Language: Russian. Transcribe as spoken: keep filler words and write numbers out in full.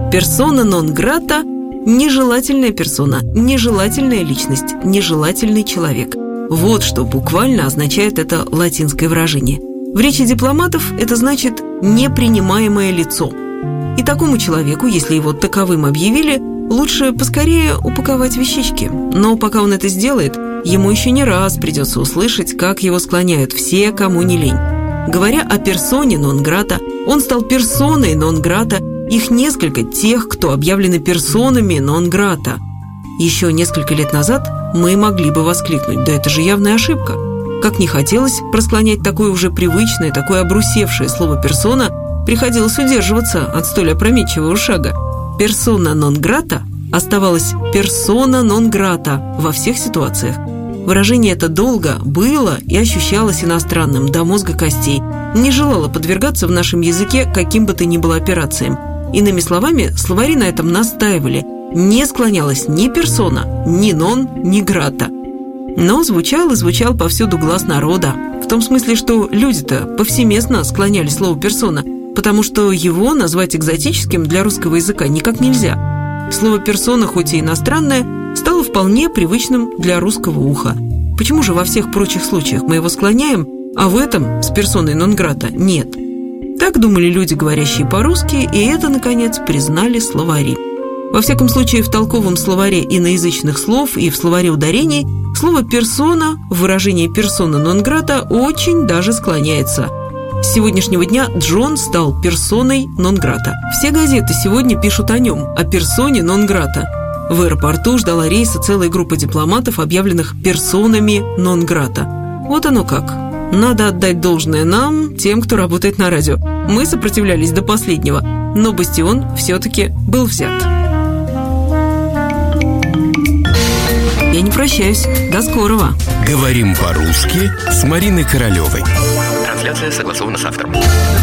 Персона нон-грата – нежелательная персона, нежелательная личность, нежелательный человек. Вот что буквально означает это латинское выражение. В речи дипломатов это значит «непринимаемое лицо». И такому человеку, если его таковым объявили, лучше поскорее упаковать вещички. Но пока он это сделает, ему еще не раз придется услышать, как его склоняют все, кому не лень. Говоря о персоне нон-грата, он стал персоной нон-грата. Их несколько тех, кто объявлены персонами нон-грата. Еще несколько лет назад мы могли бы воскликнуть: да это же явная ошибка. Как не хотелось просклонять такое уже привычное, такое обрусевшее слово «персона», приходилось удерживаться от столь опрометчивого шага. Персона нон-грата оставалась персона нон-грата во всех ситуациях. Выражение это долго было и ощущалось иностранным до мозга костей, не желало подвергаться в нашем языке каким бы то ни было операциям. Иными словами, словари на этом настаивали. Не склонялась ни персона, ни нон, ни грата. Но звучал и звучал повсюду глас народа. В том смысле, что люди-то повсеместно склоняли слово «персона», потому что его назвать экзотическим для русского языка никак нельзя. Слово «персона», хоть и иностранное, стало вполне привычным для русского уха. Почему же во всех прочих случаях мы его склоняем, а в этом с персоной нон-грата нет? Так думали люди, говорящие по-русски, и это, наконец, признали словари. Во всяком случае, в толковом словаре иноязычных слов и в словаре ударений слово «персона» в выражении «персона нон-грата» очень даже склоняется. С сегодняшнего дня Джон стал персоной нон-грата. Все газеты сегодня пишут о нем, о персоне нон-грата. В аэропорту ждала рейса целая группа дипломатов, объявленных персонами нон-грата. Вот оно как. Надо отдать должное нам, тем, кто работает на радио. Мы сопротивлялись до последнего, но бастион все-таки был взят. Я не прощаюсь. До скорого. Говорим по-русски с Мариной Королевой. Трансляция согласована с автором.